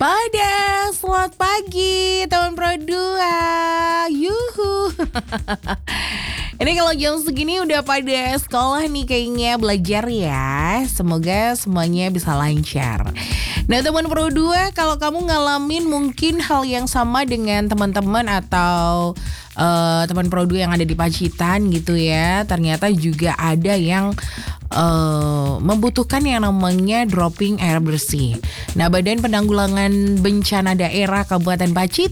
Pada selamat pagi teman Pro 2. Yuhu. Ini kalau jam segini udah pada sekolah nih kayaknya belajar ya. Semoga semuanya bisa lancar. Nah teman Pro 2, kalau kamu ngalamin mungkin hal yang sama dengan teman-teman atau teman Pro 2 yang ada di Pacitan gitu ya. Ternyata juga ada yang membutuhkan yang namanya dropping air bersih. Nah, Badan Penanggulangan Bencana Daerah Kabupaten Pacitan